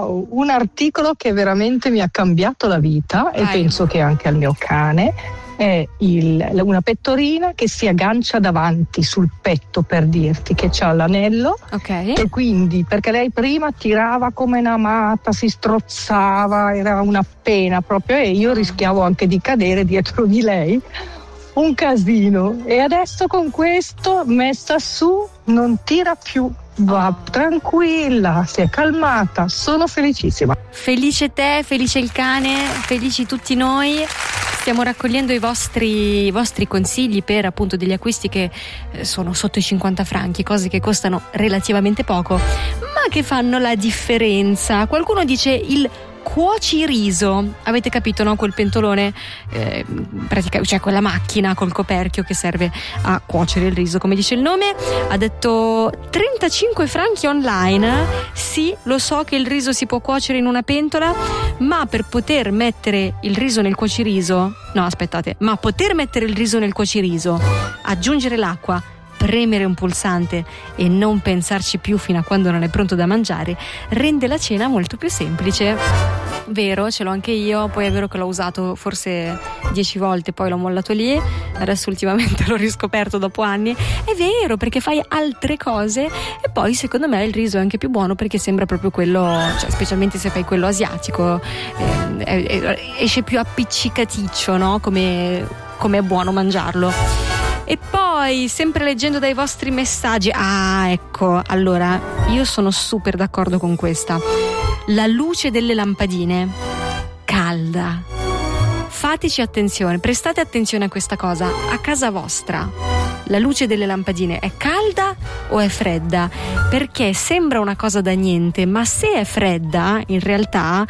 un articolo che veramente mi ha cambiato la vita e penso che anche al mio cane. È una pettorina che si aggancia davanti sul petto, per dirti che c'ha l'anello, e quindi perché lei prima tirava come una matta, si strozzava, era una pena proprio, e io rischiavo anche di cadere dietro di lei, un casino, e adesso con questo messa su non tira più, va tranquilla, si è calmata, sono felicissima. Felice te, felice il cane, felici tutti noi. Stiamo raccogliendo i vostri consigli per appunto degli acquisti che sono sotto i 50 franchi, cose che costano relativamente poco, ma che fanno la differenza. Qualcuno dice il cuociriso, avete capito, no? Quel pentolone, cioè quella macchina col coperchio che serve a cuocere il riso, come dice il nome. Ha detto 35 franchi online. Sì, lo so che il riso si può cuocere in una pentola, ma per poter mettere il riso nel cuociriso, poter mettere il riso nel cuociriso, aggiungere l'acqua, premere un pulsante e non pensarci più fino a quando non è pronto da mangiare, rende la cena molto più semplice. Vero, ce l'ho anche io, poi è vero che l'ho usato forse 10 volte, poi l'ho mollato lì, adesso ultimamente l'ho riscoperto dopo anni. È vero, perché fai altre cose e poi secondo me il riso è anche più buono perché sembra proprio quello, cioè specialmente se fai quello asiatico, esce più appiccicaticcio, no? Come è buono mangiarlo. E poi, sempre leggendo dai vostri messaggi, ecco, allora, io sono super d'accordo con questa. La luce delle lampadine calda. Fateci attenzione, prestate attenzione a questa cosa. A casa vostra, la luce delle lampadine è calda o è fredda? Perché sembra una cosa da niente, ma se è fredda, in realtà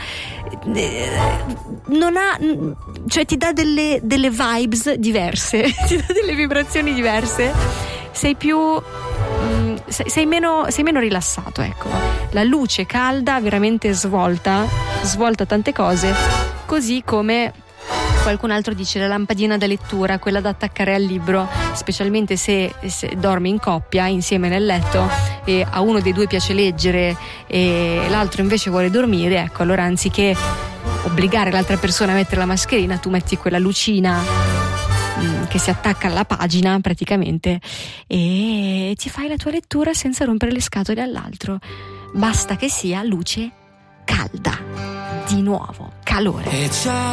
cioè ti dà delle vibes diverse, ti dà delle vibrazioni diverse, sei meno rilassato, ecco. La luce calda veramente svolta tante cose, così come qualcun altro dice la lampadina da lettura, quella da attaccare al libro, specialmente se dormi in coppia insieme nel letto e a uno dei due piace leggere e l'altro invece vuole dormire, ecco, allora anziché obbligare l'altra persona a mettere la mascherina, tu metti quella lucina che si attacca alla pagina praticamente e ti fai la tua lettura senza rompere le scatole all'altro. Basta che sia luce calda, di nuovo calore.